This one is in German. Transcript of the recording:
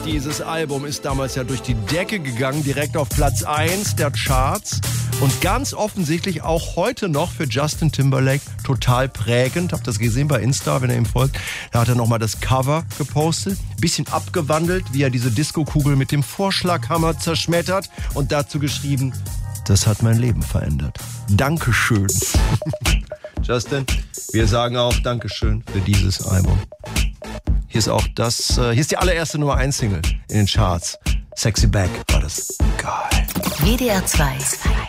Dieses Album ist damals ja durch die Decke gegangen, direkt auf Platz 1 der Charts und ganz offensichtlich auch heute noch für Justin Timberlake total prägend. Habt das gesehen bei Insta, wenn er ihm folgt? Da hat er nochmal das Cover gepostet, bisschen abgewandelt, wie er diese Disco-Kugel mit dem Vorschlaghammer zerschmettert und dazu geschrieben: Das hat mein Leben verändert. Dankeschön. Justin, wir sagen auch Dankeschön für dieses Album. Hier ist die allererste Nummer 1 Single in den Charts. Sexy Back war das. Geil. WDR 2